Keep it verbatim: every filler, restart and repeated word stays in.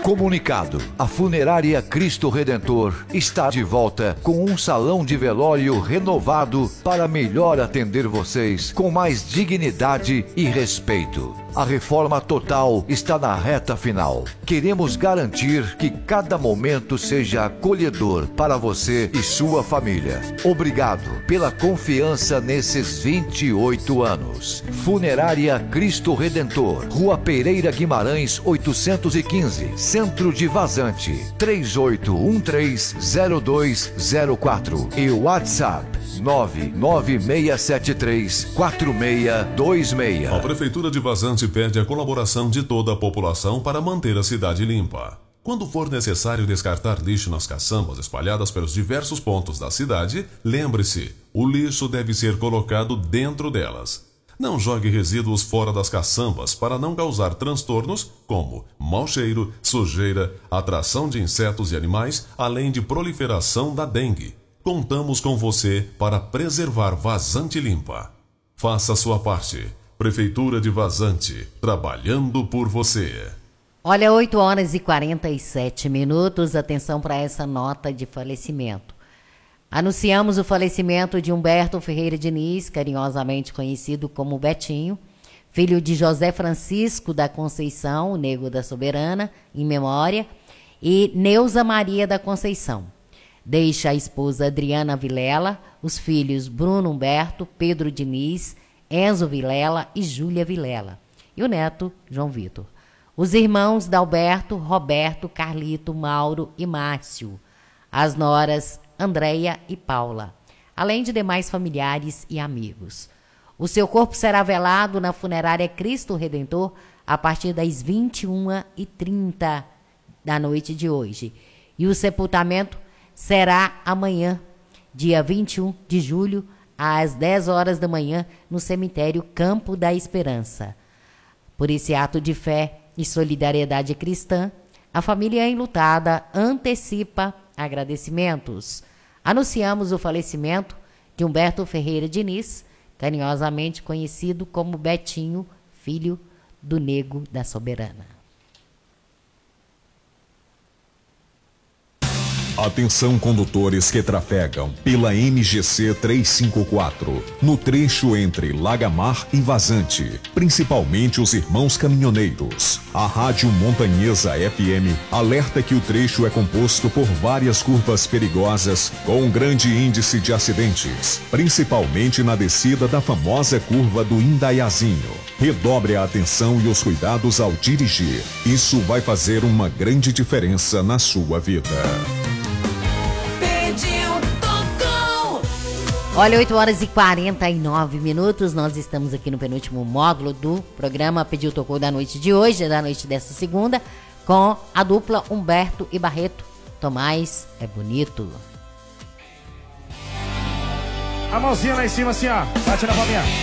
Comunicado: a Funerária Cristo Redentor está de volta com um salão de velório renovado para melhor atender vocês com mais dignidade e respeito. A reforma total está na reta final. Queremos garantir que cada momento seja acolhedor para você e sua família. Obrigado pela confiança nesses vinte e oito anos. Funerária Cristo Redentor, Rua Pereira Guimarães, oitocentos e quinze, Centro de Vazante, três oito um três zero dois zero quatro e WhatsApp nove nove seis sete três quatro seis dois seis. A Prefeitura de Vazante pede a colaboração de toda a população para manter a cidade limpa. Quando for necessário descartar lixo nas caçambas espalhadas pelos diversos pontos da cidade, lembre-se, o lixo deve ser colocado dentro delas. Não jogue resíduos fora das caçambas para não causar transtornos como mau cheiro, sujeira, atração de insetos e animais, além de proliferação da dengue. Contamos com você para preservar Vazante limpa. Faça a sua parte. Prefeitura de Vazante, trabalhando por você. Olha, oito horas e quarenta e sete minutos. Atenção para essa nota de falecimento. Anunciamos o falecimento de Humberto Ferreira Diniz, carinhosamente conhecido como Betinho, filho de José Francisco da Conceição, o Nego da Soberana, em memória, e Neuza Maria da Conceição. Deixa a esposa Adriana Vilela, os filhos Bruno Humberto, Pedro Diniz, Enzo Vilela e Júlia Vilela, e o neto João Vitor. Os irmãos Dalberto, Roberto, Carlito, Mauro e Márcio. As noras Andréia e Paula, além de demais familiares e amigos. O seu corpo será velado na Funerária Cristo Redentor a partir das vinte e uma e trinta da noite de hoje. E o sepultamento será amanhã, dia vinte e um de julho, às dez horas da manhã, no cemitério Campo da Esperança. Por esse ato de fé e solidariedade cristã, a família enlutada antecipa agradecimentos. Anunciamos o falecimento de Humberto Ferreira Diniz, carinhosamente conhecido como Betinho, filho do Nego da Soberana. Atenção, condutores que trafegam pela M G C trezentos e cinquenta e quatro, no trecho entre Lagamar e Vazante, principalmente os irmãos caminhoneiros. A Rádio Montanhesa F M alerta que o trecho é composto por várias curvas perigosas com um grande índice de acidentes, principalmente na descida da famosa curva do Indaiazinho. Redobre a atenção e os cuidados ao dirigir. Isso vai fazer uma grande diferença na sua vida. Olha, oito horas e quarenta e nove minutos, nós estamos aqui no penúltimo módulo do programa Pediu Tocou da noite de hoje, da noite desta segunda, com a dupla Humberto e Barreto. Tomás é bonito. A mãozinha lá em cima assim, ó, bate na palminha.